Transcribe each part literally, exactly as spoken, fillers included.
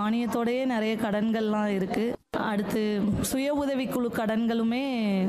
மானியத்தோடயே நிறைய கடன்கள்லாம் இருக்கு. அடுத்து சுய உதவிக்குழு கடன்களுமே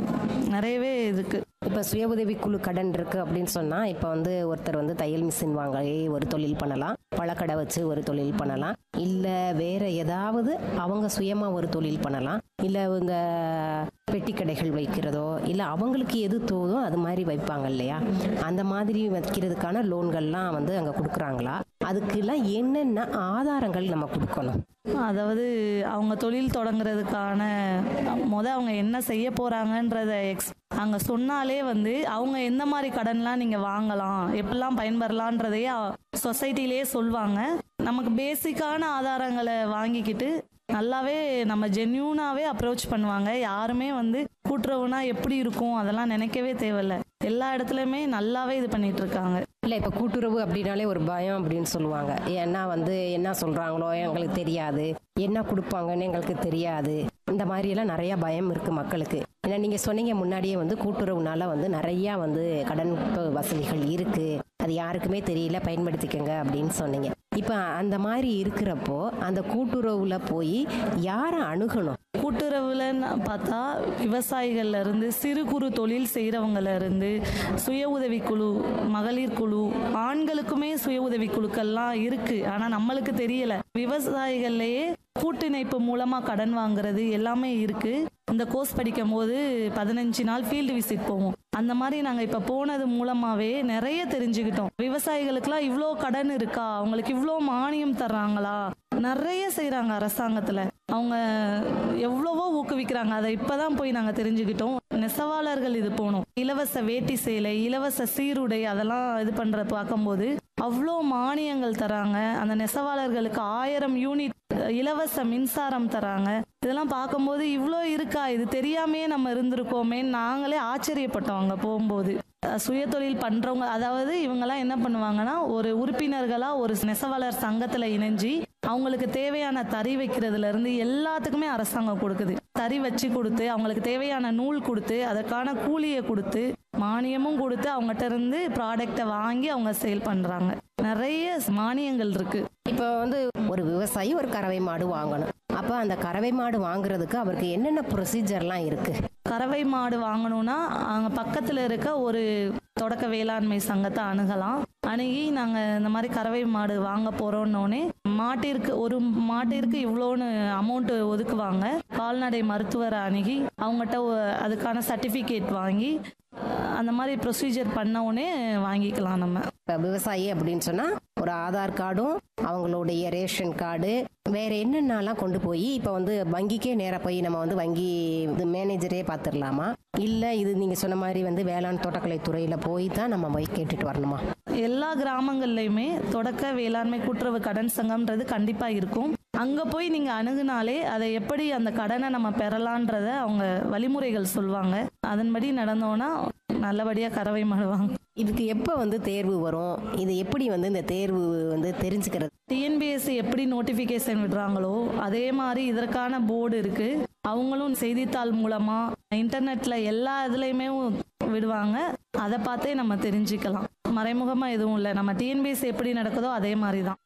நிறையவே இருக்கு. இப்போ சுய உதவிக்குழு கடன் இருக்குது அப்படின்னு சொன்னால், இப்போ வந்து ஒருத்தர் வந்து தையல் மிஷின் வாங்கி ஒரு தொழில் பண்ணலாம், பழக்கடை வச்சு ஒரு தொழில் பண்ணலாம், இல்லை வேற ஏதாவது அவங்க சுயமாக ஒரு தொழில் பண்ணலாம், இல்லை இந்த பெட்டி கடைகள் வைக்கிறதோ, இல்லை அவங்களுக்கு எது தோதோ அது மாதிரி வைப்பாங்க இல்லையா? அந்த மாதிரி வைக்கிறதுக்கான லோன்கள்லாம் வந்து அங்கே கொடுக்குறாங்களா? அதுக்கெல்லாம் என்னென்ன ஆதாரங்கள் நம்ம கொடுக்கணும்? அதாவது அவங்க தொழில் தொடங்குறதுக்கான முத அவங்க என்ன செய்ய போறாங்கன்றத எக்ஸ் அங்கே சொன்னாலே வந்து அவங்க எந்த மாதிரி கடன்லாம் நீங்கள் வாங்கலாம், எப்படிலாம் பயன்பெறலான்றதையே சொசைட்டிலேயே சொல்லுவாங்க. நமக்கு பேசிக்கான ஆதாரங்களை வாங்கிக்கிட்டு நல்லாவே நம்ம ஜென்யூனாகவே அப்ரோச் பண்ணுவாங்க. யாருமே வந்து கூட்டுறவுனா எப்படி இருக்கும் அதெல்லாம் நினைக்கவே தேவையில்ல. எல்லா இடத்துலையுமே நல்லாவே இது பண்ணிட்டு இருக்காங்க. இல்லை, இப்போ கூட்டுறவு அப்படின்னாலே ஒரு பயம் அப்படின்னு சொல்லுவாங்க. ஏன்னா வந்து என்ன சொல்கிறாங்களோ எங்களுக்கு தெரியாது, என்ன கொடுப்பாங்கன்னு எங்களுக்கு தெரியாது, இந்த மாதிரியெல்லாம் நிறையா பயம் இருக்குது மக்களுக்கு. ஏன்னா நீங்கள் சொன்னீங்க முன்னாடியே வந்து கூட்டுறவுனால வந்து நிறையா வந்து கடன் வசதிகள் இருக்குது, அது யாருக்குமே தெரியல, பயன்படுத்திக்கங்க அப்படின்னு சொன்னீங்க. இப்போ அந்த மாதிரி இருக்கிறப்போ அந்த கூட்டுறவுல போய் யாரை அணுகணும்? கூட்டுறவுலன்னு பார்த்தா விவசாயிகள்ல இருந்து சிறு குறு தொழில் செய்கிறவங்கள இருந்து சுய உதவிக்குழு, மகளிர் குழு, ஆண்களுக்குமே சுய உதவி குழுக்கள்லாம் இருக்கு. ஆனால் நம்மளுக்கு தெரியல. விவசாயிகள்லேயே கூட்டிணைப்பு மூலமாக கடன் வாங்குறது எல்லாமே இருக்கு. இந்த கோர்ஸ் படிக்கும் போது பதினஞ்சு நாள் ஃபீல்டு விசிட் போவோம். அந்த மாதிரி நாங்கள் இப்போ போனது மூலமாகவே நிறைய தெரிஞ்சுக்கிட்டோம். விவசாயிகளுக்கெல்லாம் இவ்வளோ கடன் இருக்கா, அவங்களுக்கு இவ்வளோ மானியம் தர்றாங்களா, நிறைய செய்கிறாங்க அரசாங்கத்தில். அவங்க எவ்வளவோ ஊக்குவிக்கிறாங்க. அதை இப்போதான் போய் நாங்கள் தெரிஞ்சுக்கிட்டோம். நெசவாளர்கள் இது போனோம், இலவச வேட்டி சேலை, இலவச சீருடை, அதெல்லாம் இது பண்ணுற பார்க்கும்போது அவ்வளோ மானியங்கள் தராங்க. அந்த நெசவாளர்களுக்கு ஆயிரம் யூனிட் இலவச மின்சாரம் தராங்க. இதெல்லாம் பார்க்கும்போது இவ்வளோ இருக்கா, இது தெரியாமையே நம்ம இருந்திருக்கோமே, நாங்களே ஆச்சரியப்பட்டோம் அங்கே போகும்போது. சுய தொழில் பண்றவங்க, அதாவது இவங்கெல்லாம் என்ன பண்ணுவாங்கன்னா, ஒரு உறுப்பினர்களா ஒரு நெசவாளர் சங்கத்துல இணைஞ்சு அவங்களுக்கு தேவையான தறி வைக்கிறதுல இருந்து எல்லாத்துக்குமே அரசாங்கம் கொடுக்குது. தறி வச்சு கொடுத்து அவங்களுக்கு தேவையான நூல் கொடுத்து அதற்கான கூலியை கொடுத்து மானியமும் கொடுத்து அவங்ககிட்ட இருந்து ப்ராடக்டை வாங்கி அவங்க சேல் பண்றாங்க. நிறைய மானியங்கள் இருக்கு. இப்போ வந்து ஒரு விவசாயி ஒரு கறவை மாடு வாங்கணும். அப்போ அந்த கறவை மாடு வாங்குறதுக்கு அவருக்கு என்னென்ன ப்ரொசீஜர்லாம் இருக்கு? கறவை மாடு வாங்கணும்னா அங்கே பக்கத்தில் இருக்க ஒரு தொடக்க வேளாண்மை சங்கத்தை அணுகலாம். அணுகி நாங்கள் இந்த மாதிரி கறவை மாடு வாங்க போகிறோன்னே மாட்டிற்கு ஒரு மாட்டிற்கு இவ்வளோன்னு அமௌண்ட்டு ஒதுக்குவாங்க. கால்நடை மருத்துவரை அணுகி அவங்ககிட்ட அதுக்கான சர்டிஃபிகேட் வாங்கி அந்த மாதிரி ப்ரொசீஜர் பண்ண உடனே வாங்கிக்கலாம். நம்ம இப்போ விவசாயி அப்படின்னு சொன்னால் ஒரு ஆதார் கார்டும் அவங்களுடைய ரேஷன் கார்டு வேற என்னென்னலாம் கொண்டு போய் இப்போ வந்து வங்கிக்கே நேராக போய் நம்ம வந்து வங்கி இது மேனேஜரே பார்த்துடலாமா, இல்லை இது நீங்கள் சொன்ன மாதிரி வந்து வேளாண் தோட்டக்கலை துறையில் போய் தான் நம்ம போய் கேட்டுட்டு வரணுமா? எல்லா கிராமங்கள்லையுமே தொடக்க வேளாண்மை கூட்டுறவு கடன் சங்கம்ன்றது கண்டிப்பாக இருக்கும். அங்கே போய் நீங்கள் அணுகுனாலே அதை எப்படி அந்த கடனை நம்ம பெறலான்றத அவங்க வழிமுறைகள் சொல்லுவாங்க. அதன்படி நடந்தோன்னா நல்லபடியாக கறவை மாடுவாங்க. இதுக்கு எப்போ வந்து தேர்வு வரும்? இது எப்படி வந்து இந்த தேர்வு வந்து தெரிஞ்சுக்கிறது? டிஎன்பிஎஸ்சி எப்படி நோட்டிஃபிகேஷன் விடுறாங்களோ அதே மாதிரி இதற்கான போர்டு இருக்கு. அவங்களும் செய்தித்தாள் மூலமா இன்டர்நெட்ல எல்லா இதுலையுமே விடுவாங்க. அதை பார்த்தே நம்ம தெரிஞ்சுக்கலாம். மறைமுகமா எதுவும் இல்லை. நம்ம டிஎன்பிஎஸ்சி எப்படி நடக்குதோ அதே மாதிரி தான்.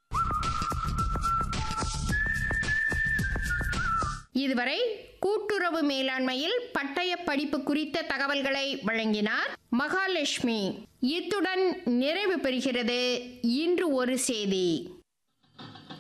இதுவரை கூட்டுறவு மேலாண்மையில் பட்டய படிப்பு குறித்த தகவல்களை வழங்கினார் மகாலட்சுமி. இத்துடன் நிறைவு பெறுகிறது இன்று ஒரு செய்தி.